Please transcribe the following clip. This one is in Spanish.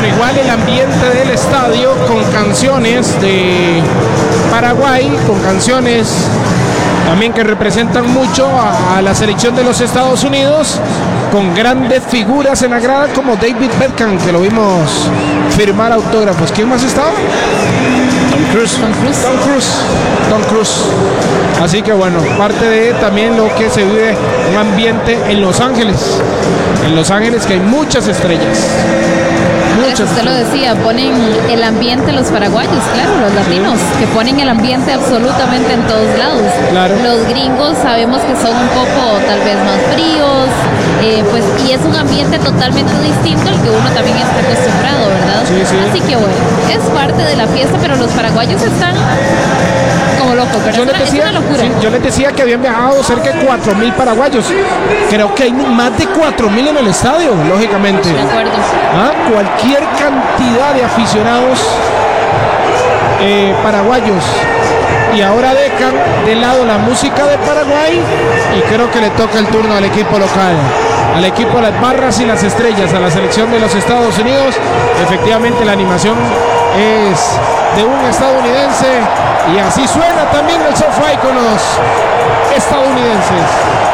Bueno, igual el ambiente del estadio con canciones de Paraguay, con canciones también que representan mucho a la selección de los Estados Unidos, con grandes figuras en la grada como David Beckham, que lo vimos firmar autógrafos. ¿Quién más estaba? Tom Cruise. Así que bueno, parte de también lo que se vive un ambiente en Los Ángeles. En Los Ángeles que hay muchas estrellas. Usted lo decía, ponen el ambiente los paraguayos, claro, los latinos, que ponen el ambiente absolutamente en todos lados. Claro. Los gringos sabemos que son un poco tal vez más fríos, pues, y es un ambiente totalmente distinto al que uno también está acostumbrado, ¿verdad? Sí. Así que bueno, es parte de la fiesta, pero los paraguayos están como locos, ¿verdad? Es una locura. Sí, yo les decía que habían viajado cerca de 4.000 paraguayos. Creo que hay más de 4.000 en el estadio, lógicamente. De acuerdo. Cualquier cantidad de aficionados paraguayos. Y ahora dejan de lado la música de Paraguay y creo que le toca el turno al equipo local, al equipo de las barras y las estrellas, a la selección de los Estados Unidos. Efectivamente la animación es de un estadounidense y así suena también el SoFi con los estadounidenses.